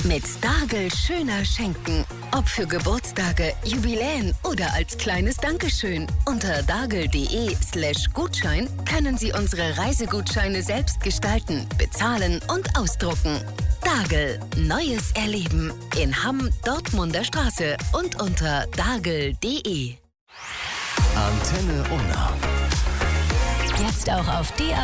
Mit Dargel schöner schenken. Ob für Geburtstage, Jubiläen oder als kleines Dankeschön. Unter dargel.de/Gutschein können Sie unsere Reisegutscheine selbst gestalten, bezahlen und ausdrucken. Dargel. Neues Erleben. In Hamm, Dortmunder Straße und unter dargel.de. Antenne Unna. Jetzt auch auf DAB+